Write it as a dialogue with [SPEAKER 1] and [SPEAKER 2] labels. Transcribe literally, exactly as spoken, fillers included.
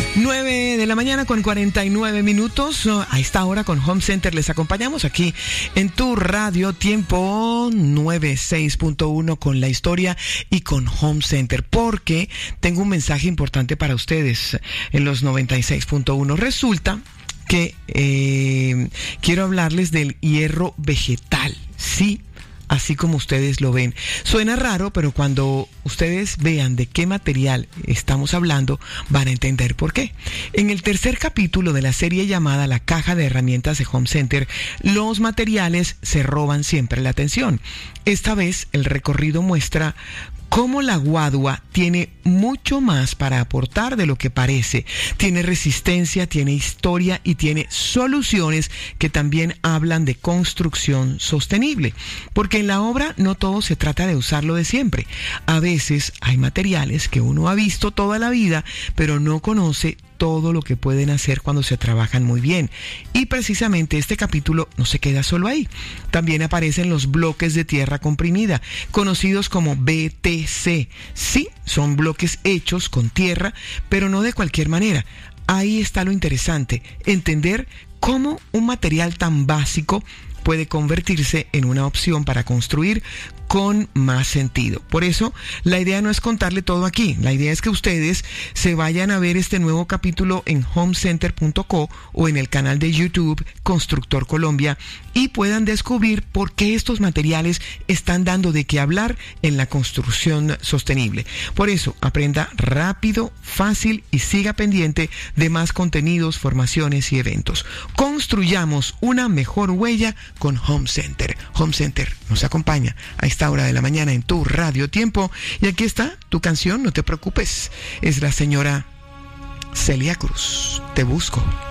[SPEAKER 1] nueve de la mañana con cuarenta y nueve minutos. A esta hora con Home Center les acompañamos aquí en tu radio Tiempo noventa y seis punto uno con la historia y con Home Center, porque tengo un mensaje importante para ustedes en los noventa y seis punto uno. Resulta que eh, quiero hablarles del hierro vegetal. Sí, así como ustedes lo ven. Suena raro, pero cuando ustedes vean de qué material estamos hablando, van a entender por qué. En el tercer capítulo de la serie llamada La Caja de Herramientas de Home Center, los materiales se roban siempre la atención. Esta vez el recorrido muestra cómo la guadua tiene mucho más para aportar de lo que parece. Tiene resistencia, tiene historia y tiene soluciones que también hablan de construcción sostenible. Porque en la obra no todo se trata de usarlo de siempre. A veces hay materiales que uno ha visto toda la vida, pero no conoce todo lo que pueden hacer cuando se trabajan muy bien. Y precisamente este capítulo no se queda solo ahí. También aparecen los bloques de tierra comprimida, conocidos como B T C. Sí, son bloques hechos con tierra, pero no de cualquier manera. Ahí está lo interesante, entender cómo un material tan básico puede convertirse en una opción para construir con más sentido. Por eso, la idea no es contarle todo aquí. La idea es que ustedes se vayan a ver este nuevo capítulo en home center punto co o en el canal de YouTube Constructor Colombia y puedan descubrir por qué estos materiales están dando de qué hablar en la construcción sostenible. Por eso, aprenda rápido, fácil y siga pendiente de más contenidos, formaciones y eventos. Construyamos una mejor huella con Home Center. Home Center nos acompaña a esta hora de la mañana en tu radio Tiempo. Y aquí está tu canción, no te preocupes. Es la señora Celia Cruz. Te busco.